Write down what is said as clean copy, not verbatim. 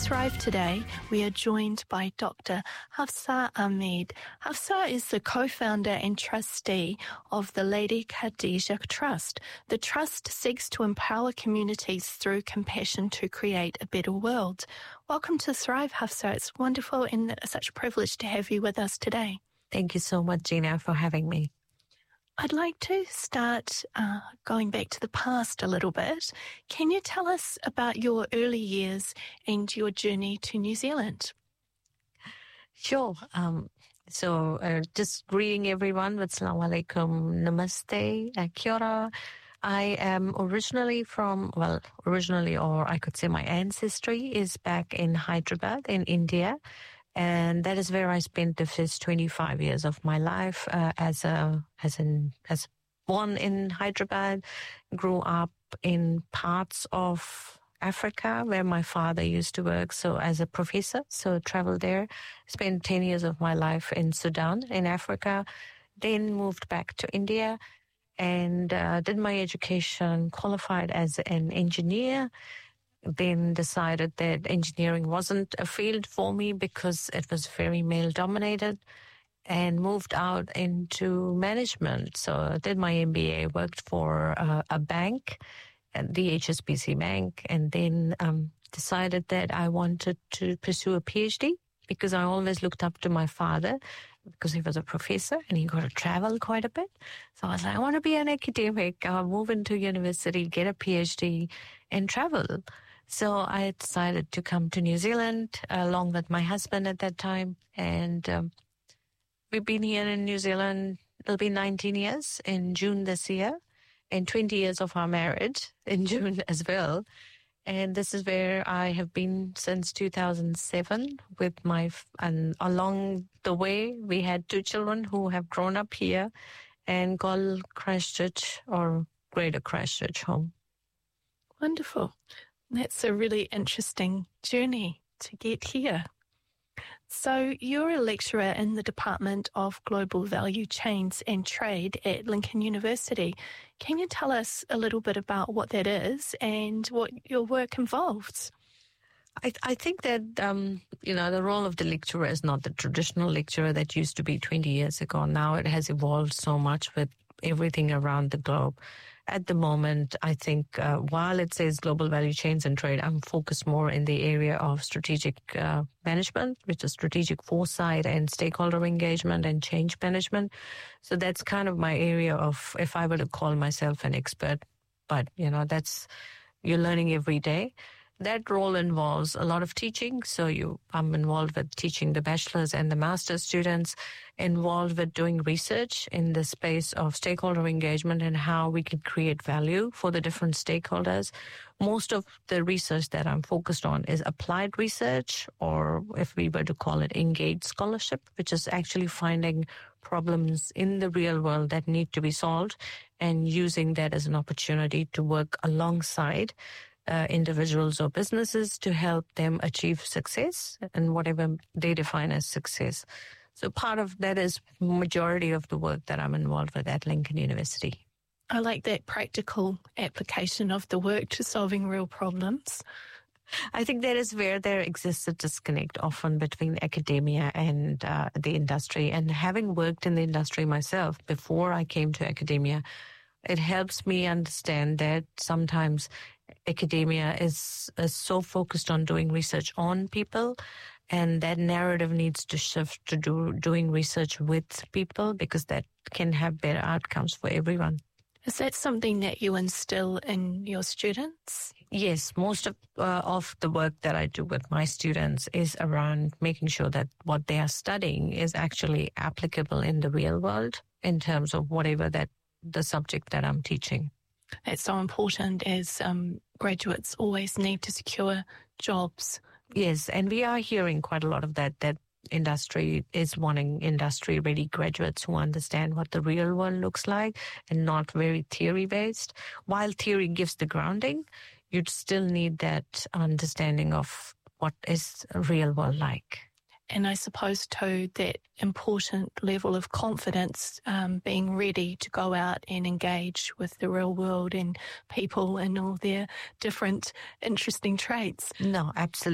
Thrive today, we are joined by Dr. Hafsa Ahmed. Hafsa is the co-founder and trustee of the Lady Khadija Trust. The trust seeks to empower communities through compassion to create a better world. Welcome to Thrive, Hafsa. It's wonderful and such a privilege to have you with us today. Thank you so much, Gina, for having me. I'd like to start going back to the past a little bit. Can you tell us about your early years and your journey to New Zealand? Sure. Just greeting everyone with Assalamu alaikum, namaste, kia ora. I am originally or I could say my ancestry is back in Hyderabad in India. And that is where I spent the first 25 years of my life as born in Hyderabad, grew up in parts of Africa where my father used to work. So as a professor, traveled there, spent 10 years of my life in Sudan in Africa, then moved back to India and did my education, qualified as an engineer. Then decided that engineering wasn't a field for me because it was very male-dominated and moved out into management. So I did my MBA, worked for a bank, the HSBC Bank, and then decided that I wanted to pursue a PhD because I always looked up to my father because he was a professor and he got to travel quite a bit. So I was like, I want to be an academic, move into university, get a PhD and travel. So I decided to come to New Zealand along with my husband at that time. And we've been here in New Zealand, it'll be 19 years in June this year, and 20 years of our marriage in June as well. And this is where I have been since 2007 and along the way, we had 2 children who have grown up here and call Christchurch or Greater Christchurch home. Wonderful. That's a really interesting journey to get here. So you're a lecturer in the Department of Global Value Chains and Trade at Lincoln University. Can you tell us a little bit about what that is and what your work involves? I think that, the role of the lecturer is not the traditional lecturer that used to be 20 years ago. Now it has evolved so much with everything around the globe. At the moment, I think while it says global value chains and trade, I'm focused more in the area of strategic management, which is strategic foresight and stakeholder engagement and change management. So that's kind of my area of, if I were to call myself an expert, but, you're learning every day. That role involves a lot of teaching. So I'm involved with teaching the bachelor's and the master's students, involved with doing research in the space of stakeholder engagement and how we can create value for the different stakeholders. Most of the research that I'm focused on is applied research, or if we were to call it engaged scholarship, which is actually finding problems in the real world that need to be solved and using that as an opportunity to work alongside individuals or businesses to help them achieve success and whatever they define as success. So part of that is majority of the work that I'm involved with at Lincoln University. I like that practical application of the work to solving real problems. I think that is where there exists a disconnect often between academia and the industry. And having worked in the industry myself before I came to academia, it helps me understand that sometimes academia is so focused on doing research on people, and that narrative needs to shift to doing research with people because that can have better outcomes for everyone. Is that something that you instill in your students? Yes, most of the work that I do with my students is around making sure that what they are studying is actually applicable in the real world in terms of whatever that the subject that I'm teaching. That's so important as graduates always need to secure jobs. Yes, and we are hearing quite a lot of that industry is wanting industry-ready graduates who understand what the real world looks like and not very theory-based. While theory gives the grounding, you'd still need that understanding of what is a real world like. And I suppose, too, that important level of confidence, being ready to go out and engage with the real world and people and all their different interesting traits. No, absolutely.